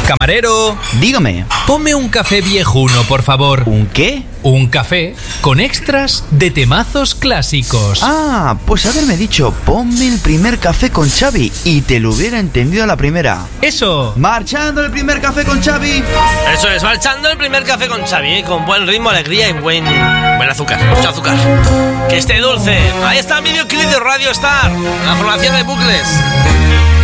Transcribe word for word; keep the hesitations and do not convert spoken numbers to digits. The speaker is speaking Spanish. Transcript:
Camarero, dígame. ponme un café viejuno, por favor. ¿Un qué? Un café con extras de temazos clásicos. Ah, pues haberme dicho, ponme el primer café con Xavi y te lo hubiera entendido a la primera. Eso. Marchando el primer café con Xavi. Eso es, marchando el primer café con Xavi, ¿eh? Con buen ritmo, alegría y buen, buen azúcar, mucho azúcar. Que esté dulce. Ahí está el videoclip de Radio Star, la formación de bucles.